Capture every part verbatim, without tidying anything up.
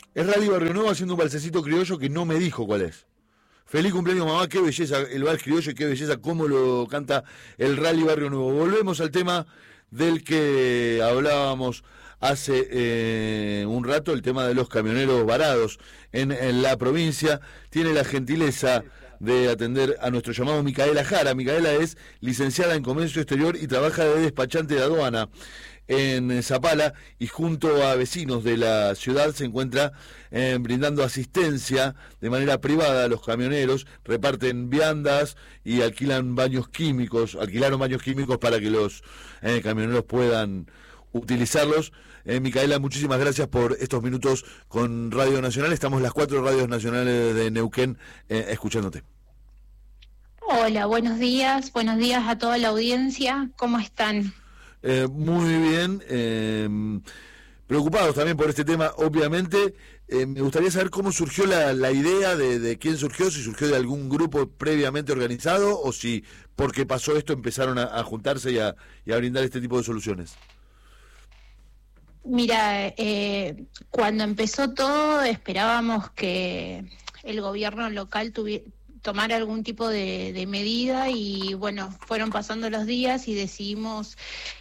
Es Rally Barrio Nuevo haciendo un balsecito criollo que no me dijo cuál es. Feliz cumpleaños, mamá, qué belleza el vals criollo, qué belleza cómo lo canta el Rally Barrio Nuevo. Volvemos al tema del que hablábamos hace eh, un rato, el tema de los camioneros varados en, en la provincia. Tiene la gentileza de atender a nuestro llamado Micaela Jara. Micaela es licenciada en Comercio Exterior y trabaja de despachante de aduana en Zapala, y junto a vecinos de la ciudad se encuentra eh, brindando asistencia de manera privada a los camioneros. Reparten viandas y alquilan baños químicos, alquilaron baños químicos para que los eh, camioneros puedan utilizarlos. Eh, Micaela, muchísimas gracias por estos minutos con Radio Nacional. Estamos las cuatro radios nacionales de Neuquén eh, escuchándote. Hola, buenos días, buenos días a toda la audiencia, ¿cómo están? Eh, muy bien, eh, preocupados también por este tema, obviamente. Eh, me gustaría saber cómo surgió la, la idea, de, de quién surgió, si surgió de algún grupo previamente organizado o si porque pasó esto empezaron a, a juntarse y a, y a brindar este tipo de soluciones. Mira, eh, cuando empezó todo esperábamos que el gobierno local tuviera... tomar algún tipo de, de medida y bueno, fueron pasando los días y decidimos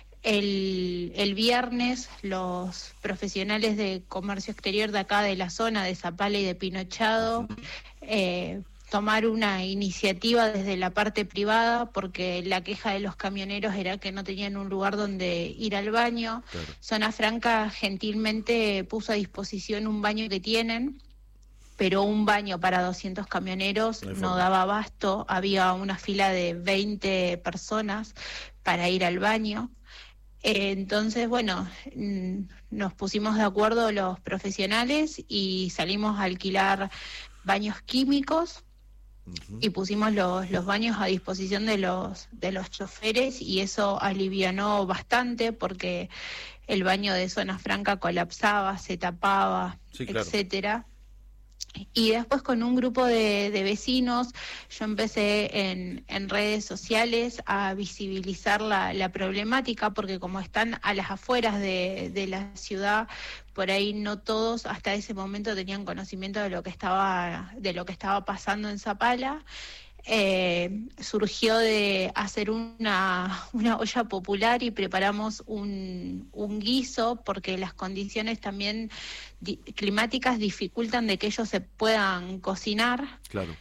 el, el viernes, los profesionales de comercio exterior de acá de la zona de Zapala y de Pinochado, eh, tomar una iniciativa desde la parte privada, porque la queja de los camioneros era que no tenían un lugar donde ir al baño. Claro. Zona Franca gentilmente puso a disposición un baño que tienen, pero un baño para doscientos camioneros no, no daba abasto, había una fila de veinte personas para ir al baño. Eh, entonces, bueno, nos pusimos de acuerdo los profesionales y salimos a alquilar baños químicos. Uh-huh. Y pusimos los, los baños a disposición de los, de los choferes, y eso alivianó bastante porque el baño de Zona Franca colapsaba, se tapaba, sí, claro, etcétera. Y después con un grupo de, de vecinos yo empecé en, en redes sociales a visibilizar la, la problemática, porque como están a las afueras de, de la ciudad, por ahí no todos hasta ese momento tenían conocimiento de lo que estaba, de lo que estaba pasando en Zapala. Eh, surgió de hacer una, una olla popular y preparamos un, un guiso, porque las condiciones también di- climáticas dificultan de que ellos se puedan cocinar. Claro.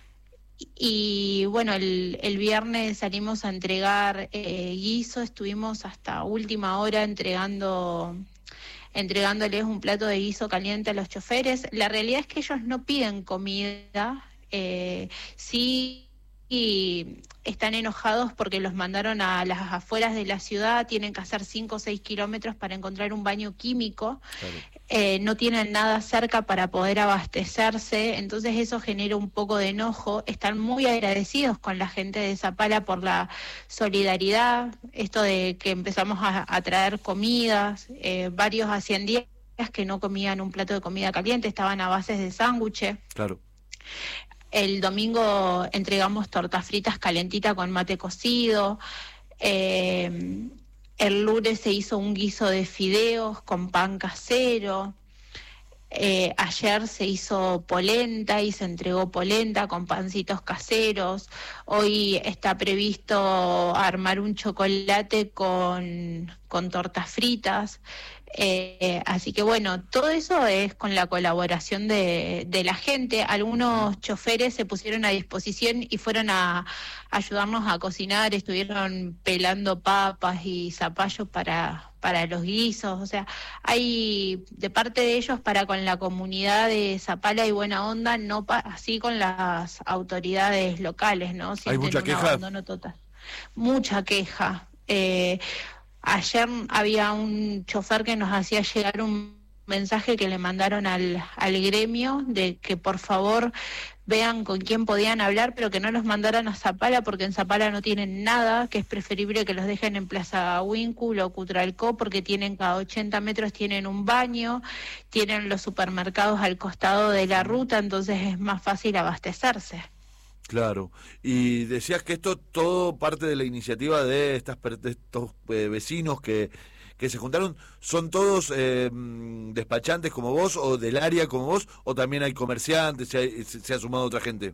Y bueno, el, el viernes salimos a entregar eh, guiso, estuvimos hasta última hora entregando... entregándoles un plato de guiso caliente a los choferes. La realidad es que ellos no piden comida, eh, sí... y están enojados porque los mandaron a las afueras de la ciudad, tienen que hacer cinco o seis kilómetros para encontrar un baño químico, claro. eh, no tienen nada cerca para poder abastecerse, entonces eso genera un poco de enojo. Están muy agradecidos con la gente de Zapala por la solidaridad, esto de que empezamos a, a traer comidas, eh, varios hacían días que no comían un plato de comida caliente, estaban a bases de sándwiches. Claro. El domingo entregamos tortas fritas calentitas con mate cocido. Eh, el lunes se hizo un guiso de fideos con pan casero. Eh, ayer se hizo polenta y se entregó polenta con pancitos caseros. Hoy está previsto armar un chocolate con, con tortas fritas. Eh, así que bueno, todo eso es con la colaboración de, de la gente. Algunos choferes se pusieron a disposición y fueron a, a ayudarnos a cocinar, estuvieron pelando papas y zapallos para, para los guisos. O sea, hay de parte de ellos para con la comunidad de Zapala y buena onda, no pa- así con las autoridades locales, ¿no? Hay mucha queja. Abandono total. Mucha queja. Eh, Ayer había un chofer que nos hacía llegar un mensaje que le mandaron al, al gremio de que por favor vean con quién podían hablar, pero que no los mandaran a Zapala, porque en Zapala no tienen nada, que es preferible que los dejen en Plaza Huíncul o Cutralcó, porque tienen cada ochenta metros tienen un baño, tienen los supermercados al costado de la ruta, entonces es más fácil abastecerse. Claro, y decías que esto todo parte de la iniciativa de, estas, de estos eh, vecinos que, que se juntaron, ¿son todos eh, despachantes como vos o del área como vos, o también hay comerciantes, se, hay, se, se ha sumado otra gente?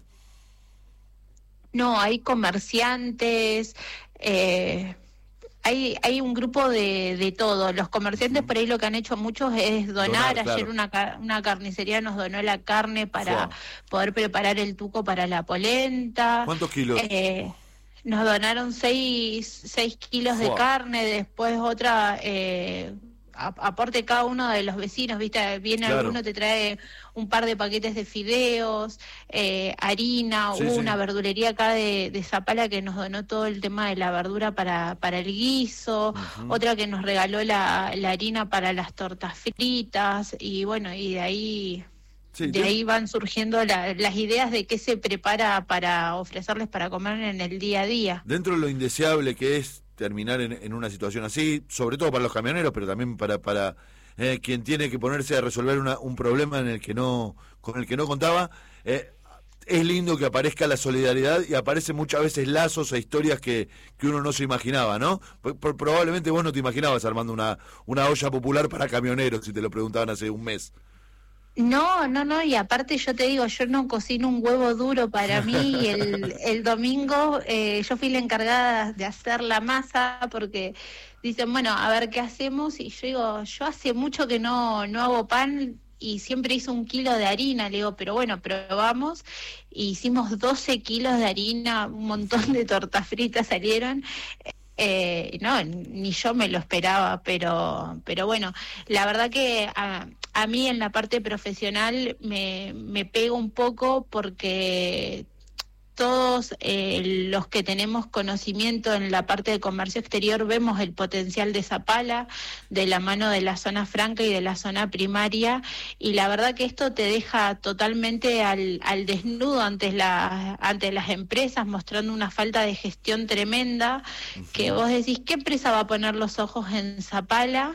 No, hay comerciantes, eh, hay hay un grupo de, de todo. Los comerciantes Uh-huh. por ahí lo que han hecho muchos es donar. Donar, claro. Ayer una, ca- una carnicería nos donó la carne para Fua. poder preparar el tuco para la polenta. ¿Cuántos kilos? Eh, nos donaron seis, seis kilos de Fua. carne, después otra... Eh, a- aporte cada uno de los vecinos, ¿viste? Viene Claro. alguno, te trae un par de paquetes de fideos, eh, harina, Sí, hubo sí. una verdulería acá de, de Zapala que nos donó todo el tema de la verdura para, para el guiso, Uh-huh. otra que nos regaló la, la harina para las tortas fritas, y bueno, y de ahí... Sí, De de- ahí van surgiendo la- las ideas de qué se prepara para ofrecerles para comer en el día a día. Dentro de lo indeseable que es terminar en, en una situación así, sobre todo para los camioneros, pero también para para eh, quien tiene que ponerse a resolver una, un problema en el que no con el que no contaba, eh, es lindo que aparezca la solidaridad y aparecen muchas veces lazos e historias que, que uno no se imaginaba, ¿no? Por- por- probablemente vos no te imaginabas armando una, una olla popular para camioneros, si te lo preguntaban hace un mes. No, no, no, y aparte yo te digo, yo no cocino un huevo duro para mí, y el, el domingo eh, yo fui la encargada de hacer la masa porque dicen, bueno, a ver qué hacemos, y yo digo, yo hace mucho que no, no hago pan y siempre hice un kilo de harina, le digo, pero bueno, probamos, e hicimos doce kilos de harina, un montón de tortas fritas salieron. Eh, no, ni yo me lo esperaba, pero pero bueno, la verdad que a, a mí en la parte profesional me, me pega un poco porque todos eh, los que tenemos conocimiento en la parte de comercio exterior vemos el potencial de Zapala, de la mano de la zona franca y de la zona primaria, y la verdad que esto te deja totalmente al, al desnudo ante, la, ante las empresas, mostrando una falta de gestión tremenda, que vos decís, ¿qué empresa va a poner los ojos en Zapala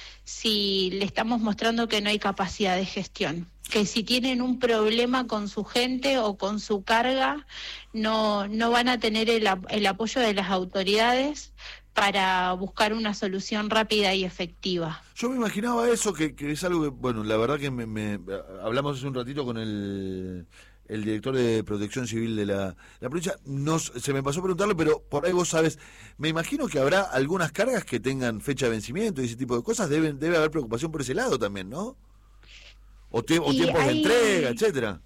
si le estamos mostrando que no hay capacidad de gestión? Que si tienen un problema con su gente o con su carga, no, no van a tener el, ap- el apoyo de las autoridades para buscar una solución rápida y efectiva. Yo me imaginaba eso, que, que es algo que, bueno, la verdad que me, me- hablamos hace un ratito con el, el director de Protección Civil de la, la provincia, no, s- se me pasó a preguntarle, pero por ahí vos sabes, me imagino que habrá algunas cargas que tengan fecha de vencimiento y ese tipo de cosas, deben, debe haber preocupación por ese lado también, ¿no? O, tie- o Y tiempos de hay- entrega, etcétera.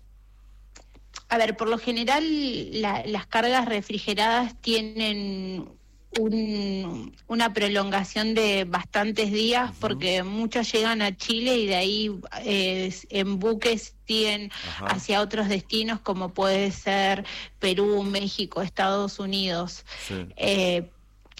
A ver, por lo general la- las cargas refrigeradas tienen un- una prolongación de bastantes días, Ujú. porque muchos llegan a Chile y de ahí eh, en buques siguen Ajá. hacia otros destinos como puede ser Perú, México, Estados Unidos. Sí. Eh,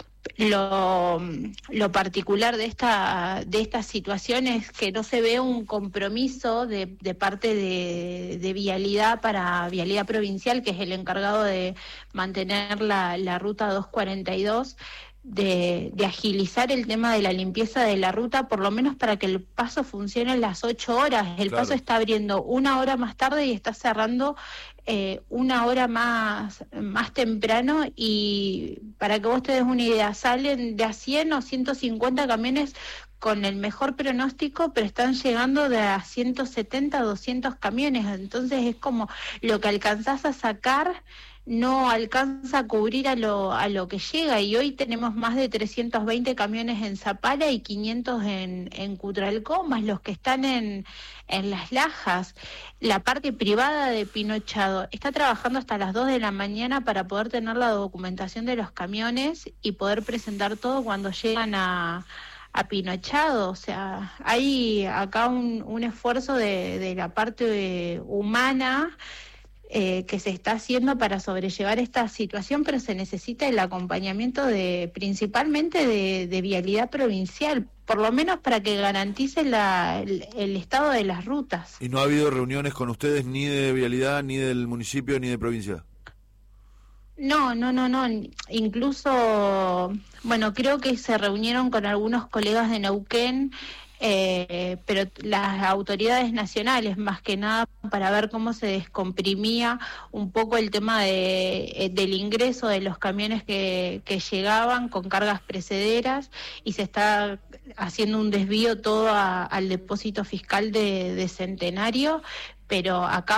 Lo, lo particular de esta de esta situación es que no se ve un compromiso de, de parte de, de Vialidad para Vialidad Provincial, que es el encargado de mantener la, la ruta doscientos cuarenta y dos, de, de agilizar el tema de la limpieza de la ruta, por lo menos para que el paso funcione en las ocho horas. El Claro. paso está abriendo una hora más tarde y está cerrando eh, una hora más, más temprano, y para que vos te des una idea, salen de a cien o ciento cincuenta camiones con el mejor pronóstico, pero están llegando de a ciento setenta, doscientos camiones, entonces es como lo que alcanzás a sacar no alcanza a cubrir a lo a lo que llega, y hoy tenemos más de trescientos veinte camiones en Zapala y quinientos en, en Cutralcó, más los que están en, en Las Lajas. La parte privada de Pinochado está trabajando hasta las dos de la mañana para poder tener la documentación de los camiones y poder presentar todo cuando llegan a a Pinochado. O sea, hay acá un, un esfuerzo de, de la parte eh, humana eh, que se está haciendo para sobrellevar esta situación, pero se necesita el acompañamiento de principalmente de, de Vialidad Provincial, por lo menos para que garantice la, el, el estado de las rutas. ¿Y no ha habido reuniones con ustedes ni de Vialidad, ni del municipio, ni de provincia? No, no, no, no. Incluso, bueno, creo que se reunieron con algunos colegas de Neuquén, eh, pero las autoridades nacionales, más que nada, para ver cómo se descomprimía un poco el tema de, del ingreso de los camiones que, que llegaban con cargas precederas, y se está haciendo un desvío todo a, al depósito fiscal de, de Centenario, pero acá